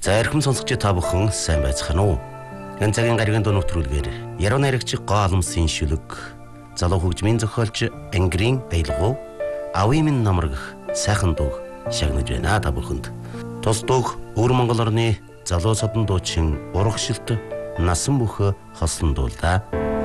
За эрхэм сонсогч та бүхэн сайн байцгаана уу? Энэ цагийн гаригийн дуу нэвтрүүлгээр яруу найрагч Гоолмсын шүлэг, залуу хөгжмийн зохиолч Ангирийн баялгуу, Ави минь намраг сайхан дуу шагнаж байна та бүхэнд. Тус дууг өвөр Монгол орны залуу содон дуучин урагшилт Насан бүх хослон дуулаа.